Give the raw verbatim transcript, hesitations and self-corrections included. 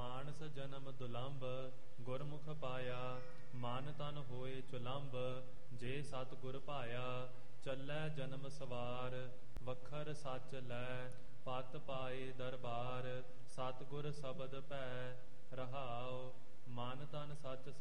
ਮਾਨਸ ਜਨਮ ਦੁਲੰਭ ਗੁਰਮੁਖ ਪਾਇਆ। ਮਨ ਤਨ ਹੋਏ ਚੁਲੰਭ ਜੇ ਸਤਿਗੁਰ ਭਾਇਆ। ਚੱਲੈ ਜਨਮ ਸਵਾਰ ਵਖਰ ਸੱਚ ਲੈ ਪਤ ਪਾਏ ਦਰਬਾਰ। ਸਤਿਗੁਰ ਸ਼ਬਦ ਭੈ ਰਹਾਉ ਮਨ ਤਨ ਸੱਚ